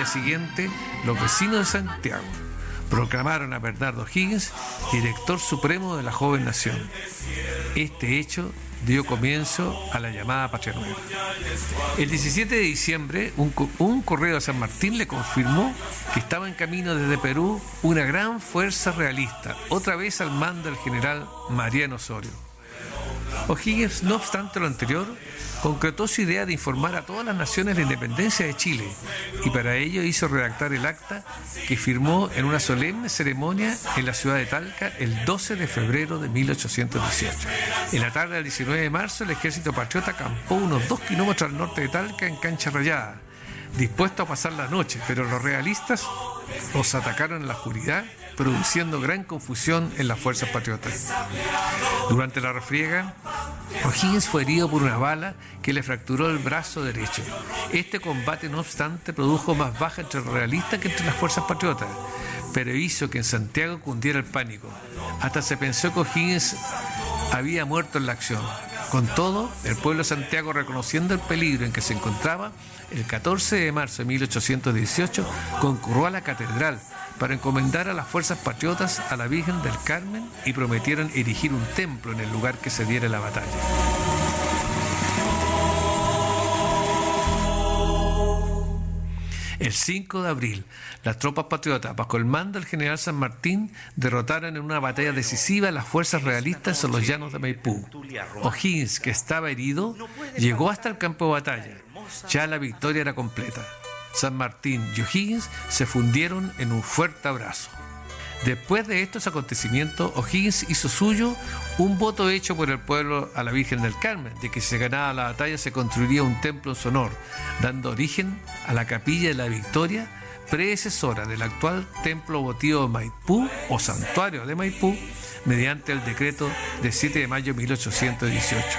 día siguiente, los vecinos de Santiago proclamaron a Bernardo O'Higgins director supremo de la joven nación. Este hecho dio comienzo a la llamada Patria Nueva. El 17 de diciembre, un correo de San Martín le confirmó que estaba en camino desde Perú una gran fuerza realista, otra vez al mando del general Mariano Osorio. O'Higgins, no obstante lo anterior, concretó su idea de informar a todas las naciones la independencia de Chile, y para ello hizo redactar el acta que firmó en una solemne ceremonia en la ciudad de Talca el 12 de febrero de 1818. En la tarde del 19 de marzo, el ejército patriota acampó unos 2 kilómetros al norte de Talca en Cancha Rayada, dispuesto a pasar la noche, pero los realistas los atacaron en la oscuridad, produciendo gran confusión en las fuerzas patriotas. Durante la refriega, O'Higgins fue herido por una bala que le fracturó el brazo derecho. Este combate, no obstante, produjo más bajas entre los realistas que entre las fuerzas patriotas, pero hizo que en Santiago cundiera el pánico. Hasta se pensó que O'Higgins había muerto en la acción. Con todo, el pueblo de Santiago, reconociendo el peligro en que se encontraba, el 14 de marzo de 1818 concurrió a la catedral para encomendar a las fuerzas patriotas a la Virgen del Carmen y prometieron erigir un templo en el lugar que se diera la batalla. El 5 de abril, las tropas patriotas, bajo el mando del general San Martín, derrotaron en una batalla decisiva a las fuerzas realistas en los llanos de Maipú. O'Higgins, que estaba herido, llegó hasta el campo de batalla. Ya la victoria era completa. San Martín y O'Higgins se fundieron en un fuerte abrazo. Después de estos acontecimientos, O'Higgins hizo suyo un voto hecho por el pueblo a la Virgen del Carmen, de que si se ganaba la batalla se construiría un templo en su honor, dando origen a la Capilla de la Victoria, predecesora del actual Templo Votivo de Maipú o Santuario de Maipú, mediante el decreto de 7 de mayo de 1818.